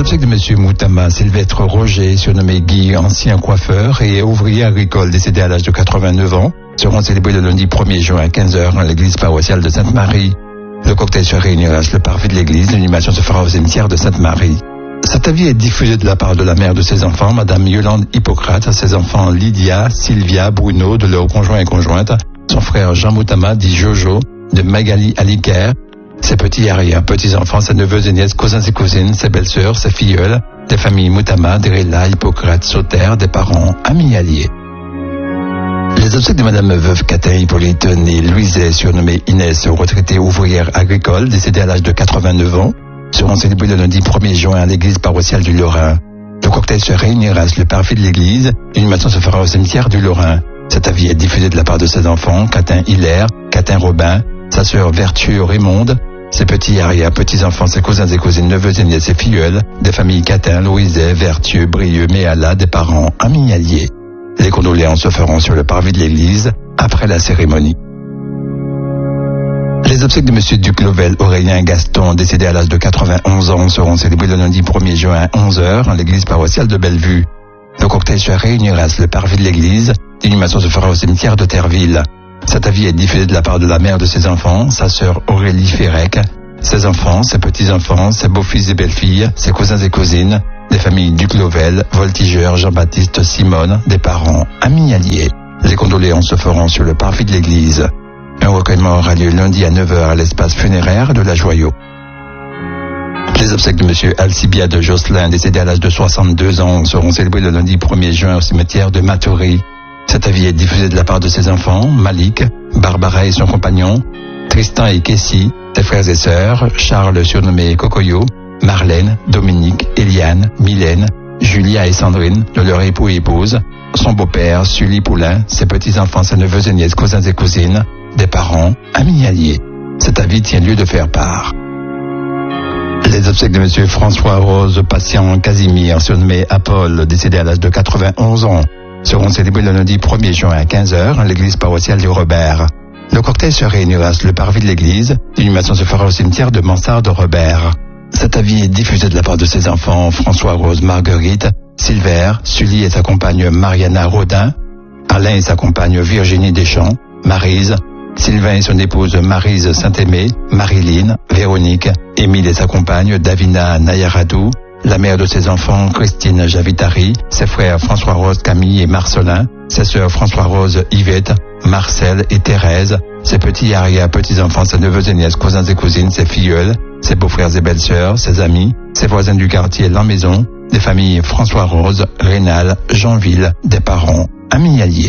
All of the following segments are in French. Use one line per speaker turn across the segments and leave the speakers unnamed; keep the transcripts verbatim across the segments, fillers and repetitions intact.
obsèques de Monsieur Moutama Sylvestre Roger, surnommé Guy, ancien coiffeur et ouvrier agricole décédé à l'âge de quatre-vingt-neuf ans, seront célébrés le lundi premier juin à quinze heures à l'église paroissiale de Sainte-Marie. Le cocktail se réunira sur le parvis de l'église. L'animation se fera au cimetière de Sainte-Marie. Cet avis est diffusé de la part de la mère de ses enfants, Madame Yolande Hippocrate, à ses enfants Lydia, Sylvia, Bruno, de leurs conjoints et conjointes, son frère Jean Moutama, dit Jojo, de Magali Aliker, ses petits arrières, petits-enfants, ses neveux et nièces, cousins et cousines, ses belles-sœurs, ses filleuls, des familles Moutama, Drella, Hippocrate, Sauter, des parents, amis alliés. Les obsèques de Madame Veuve Catin Hippolyte, née Louiset, surnommée Inès, retraitée ouvrière agricole, décédée à l'âge de quatre-vingt-neuf ans, seront célébrées le lundi premier juin à l'église paroissiale du Lorrain. Le cocktail se réunira sur le parvis de l'église. L'animation se fera au cimetière du Lorrain. Cet avis est diffusé de la part de ses enfants, Catin Hilaire, Catin Robin, sa sœur Vertueux Raymonde, ses petits arrière, petits-enfants, ses cousins et cousines, neveux et nièces, ses filleuls, des familles Catin, Louiset, Vertueux, Brieux, Méala, des parents, amis alliés. Les condoléances se feront sur le parvis de l'église après la cérémonie. Les obsèques de Monsieur Duclovel Aurélien Gaston, décédé à l'âge de quatre-vingt-onze ans, seront célébrées le lundi premier juin à onze heures à l'église paroissiale de Bellevue. Le cocktail se réunira sur le parvis de l'église. L'inhumation se fera au cimetière de Terville. Cet avis est diffusé de la part de la mère de ses enfants, sa sœur Aurélie Ferrec, ses enfants, ses petits-enfants, ses beaux-fils et belles-filles, ses cousins et cousines, des familles Duclovel, Voltigeur, Jean-Baptiste, Simone, des parents, amis alliés. Les condoléances se feront sur le parvis de l'église. Un recueillement aura lieu lundi à neuf heures à l'espace funéraire de la Joyau. Les obsèques de Monsieur Alcibiade Josselin, décédé à l'âge de soixante-deux ans, seront célébrées le lundi premier juin au cimetière de Matoury. Cet avis est diffusé de la part de ses enfants, Malik, Barbara et son compagnon, Tristan et Kessie, ses frères et sœurs, Charles surnommé Cocoyo, Marlène, Dominique, Eliane, Mylène, Julia et Sandrine, de leur époux et épouse, son beau-père, Sully Poulain, ses petits-enfants, ses neveux et nièces, cousins et cousines, des parents, amis alliés. Cet avis tient lieu de faire part. Les obsèques de Monsieur François Rose Patient Casimir, surnommé Apollo, décédé à l'âge de quatre-vingt-onze ans, seront célébrés le lundi premier juin à quinze heures à l'église paroissiale du Robert. Le cocktail se réunira sur le parvis de l'église. L'inhumation se fera au cimetière de Mansart de Robert. Cet avis est diffusé de la part de ses enfants, François Rose Marguerite, Silver, Sully et sa compagne Mariana Rodin, Alain et sa compagne Virginie Deschamps, Maryse, Sylvain et son épouse Maryse Saint-Aimé, Marilyn, Véronique, Émile et sa compagne Davina Nayaradou, la mère de ses enfants Christine Javitari, ses frères François Rose Camille et Marcelin, ses sœurs François Rose Yvette, Marcel et Thérèse, ses petits arrière petits-enfants, ses neveux et nièces, cousins et cousines, ses filleuls, ses beaux-frères et belles-sœurs, ses amis, ses voisins du quartier Lanmaison, des familles François Rose, Rénal, Jeanville, des parents, amis alliés.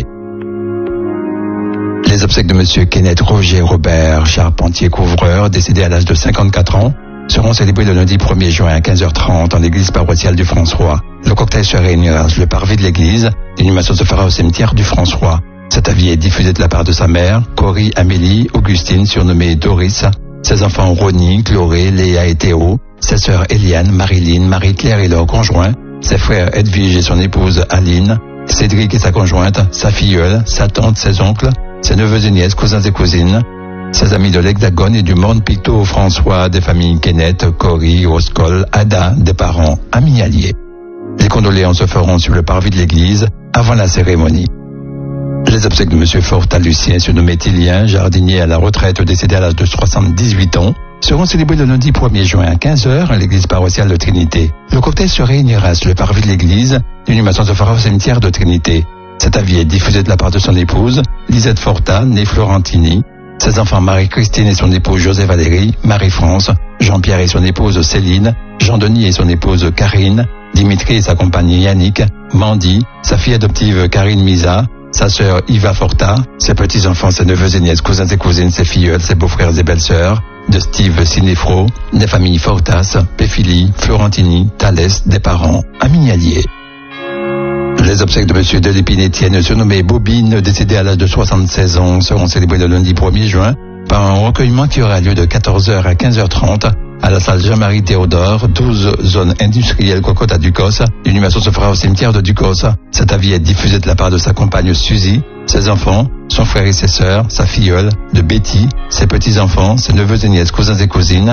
Les obsèques de Monsieur Kenneth Roger Robert, charpentier-couvreur, décédé à l'âge de cinquante-quatre ans, seront célébrés le lundi premier juin à quinze heures trente en l'église paroissiale du François. Le cocktail se réunira sur le parvis de l'église. L'inhumation se fera au cimetière du François. Cet avis est diffusé de la part de sa mère, Cory Amélie Augustine, surnommée Doris, ses enfants Ronnie, Chloé, Léa et Théo, ses sœurs Eliane, Marilyn, Marie-Claire et leurs conjoints, ses frères Edwige et son épouse Aline, Cédric et sa conjointe, sa filleule, sa tante, ses oncles, ses neveux et nièces, cousins et cousines, ses amis de l'Hexagone et du monde picto François, des familles Kenneth, Cory, Oscol, Ada, des parents, amis alliés. Les condoléances se feront sur le parvis de l'église avant la cérémonie. Les obsèques de Monsieur Fortat Lucien, surnommé Tilien, jardinier à la retraite, décédé à l'âge de soixante-dix-huit ans, seront célébrés le lundi premier juin à quinze heures à l'église paroissiale de Trinité. Le cocktail se réunira sur le parvis de l'église. L'inhumation se fera au cimetière de Trinité. Cet avis est diffusé de la part de son épouse, Lisette Fortat, née Florentini, ses enfants Marie-Christine et son épouse José Valérie, Marie-France, Jean-Pierre et son épouse Céline, Jean-Denis et son épouse Karine, Dimitri et sa compagne Yannick, Mandy, sa fille adoptive Karine Misa, sa sœur Yva Forta, ses petits-enfants, ses neveux et nièces, cousins et cousines, ses filleuls, ses beaux-frères et belles-sœurs, de Steve Sinéfro, des familles Fortas, Péphili, Florentini, Thalès, des parents, amis alliés. Les obsèques de Monsieur Delépine-Étienne, surnommé Bobine, décédé à l'âge de soixante-seize ans, seront célébrés le lundi premier juin par un recueillement qui aura lieu de quatorze heures à quinze heures trente à la salle Jean-Marie Théodore, douze zone industrielle Cocotte à Ducos. L'inhumation se fera au cimetière de Ducos. Cet avis est diffusé de la part de sa compagne Suzy, ses enfants, son frère et ses sœurs, sa filleule, de Betty, ses petits-enfants, ses neveux et nièces, cousins et cousines,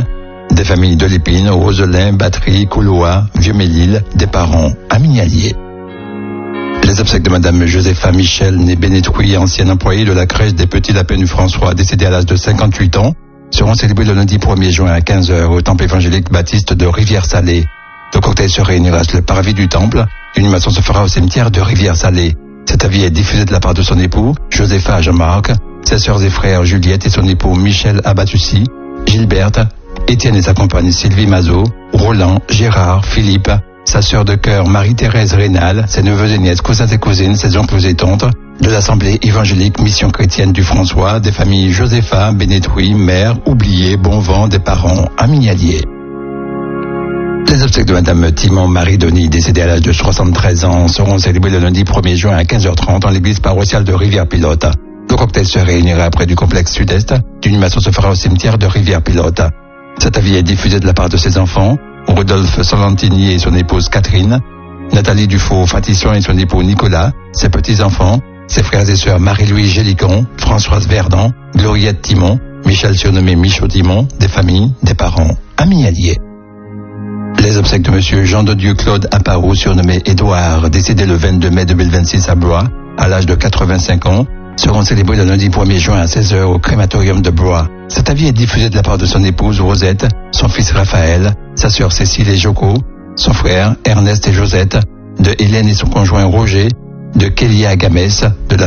Des familles de l'Épine, Roselin, Batterie, Coulois, Vieux-Mélile, des parents à Mignalier. Les obsèques de Madame Josépha Michel, née Bénétruy, ancienne employée de la crèche des Petits Lapins du François, décédée à l'âge de cinquante-huit ans, seront célébrées le lundi premier juin à quinze heures au temple évangélique baptiste de Rivière-Salée. Le cortège se réunira sur le parvis du temple. L'inhumation se fera au cimetière de Rivière-Salée. Cet avis est diffusé de la part de son époux, Josépha Jean-Marc, ses sœurs et frères Juliette et son époux Michel Abatussi, Gilberte, Étienne et sa compagne Sylvie Mazot, Roland, Gérard, Philippe, sa sœur de cœur Marie-Thérèse Rénal, ses neveux et nièces, cousins et cousines, ses oncles et tantes, de l'Assemblée évangélique Mission chrétienne du François, des familles Josépha, Bénétruy, Mère, Oublié, Bonvent, des parents à Mignalier. Les obsèques de Madame Timon Marie Denis, décédée à l'âge de soixante-treize ans, seront célébrées le lundi premier juin à quinze heures trente dans l'église paroissiale de Rivière-Pilote. Le cocktail se réunira près du complexe sud-est. L'inhumation se fera au cimetière de Rivière-Pilote. Cet avis est diffusé de la part de ses enfants, Rodolphe Solentini et son épouse Catherine, Nathalie Dufault-Fatisson et son époux Nicolas, ses petits-enfants, ses frères et sœurs Marie-Louise Gélicon, Françoise Verdon, Gloriette Timon, Michel surnommé Michaud Timon, des familles, des parents à Mignalier. Les obsèques de Monsieur Jean de Dieu Claude Apparou, surnommé Édouard, décédé le vingt-deux mai deux mille vingt-six à Blois, à l'âge de quatre-vingt-cinq ans, seront célébrées le lundi premier juin à seize heures au crématorium de Blois. Cet avis est diffusé de la part de son épouse Rosette, son fils Raphaël, sa sœur Cécile et Joko, son frère Ernest et Josette, de Hélène et son conjoint Roger, de Kélia Gamès, de la